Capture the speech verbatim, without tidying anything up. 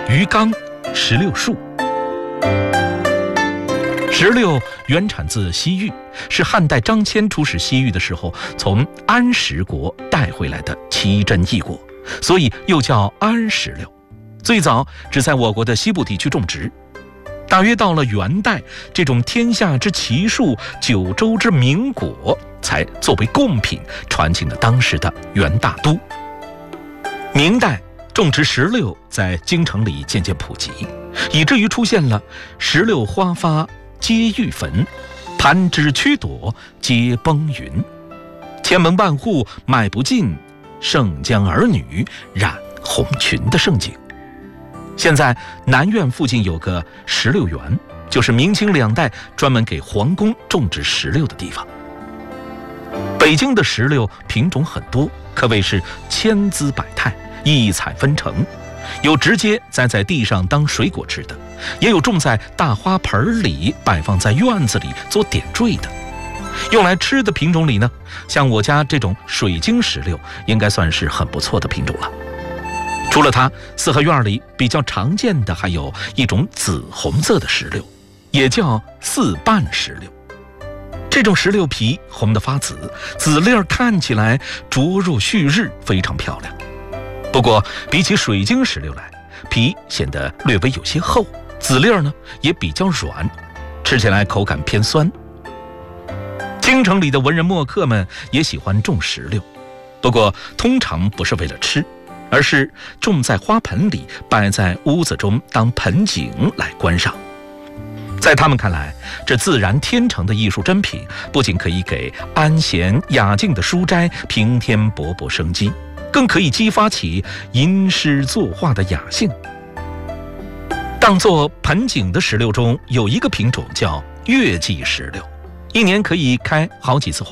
鱼缸、石榴树。石榴原产自西域，是汉代张骞出使西域的时候从安石国带回来的奇珍异果，所以又叫安石榴。最早只在我国的西部地区种植，大约到了元代，这种天下之奇树、九州之名果才作为贡品传进了当时的元大都。明代种植石榴在京城里渐渐普及，以至于出现了石榴花发皆玉坟，盘枝曲朵皆崩云，千门万户买不尽，盛将儿女染红裙的盛景。现在南苑附近有个石榴园，就是明清两代专门给皇宫种植石榴的地方。北京的石榴品种很多，可谓是千姿百态，异彩纷呈，有直接栽在地上当水果吃的，也有种在大花盆里摆放在院子里做点缀的。用来吃的品种里呢，像我家这种水晶石榴应该算是很不错的品种了。除了它，四合院里比较常见的还有一种紫红色的石榴，也叫四瓣石榴。这种石榴皮红得发紫，籽粒看起来灼若旭日，非常漂亮。不过比起水晶石榴来，皮显得略微有些厚，籽粒呢也比较软，吃起来口感偏酸。京城里的文人墨客们也喜欢种石榴，不过通常不是为了吃，而是种在花盆里，摆在屋子中当盆景来观赏。在他们看来，这自然天成的艺术珍品，不仅可以给安闲雅静的书斋平添勃勃生机，更可以激发起吟诗作画的雅兴。当作盆景的石榴中有一个品种叫月季石榴，一年可以开好几次花。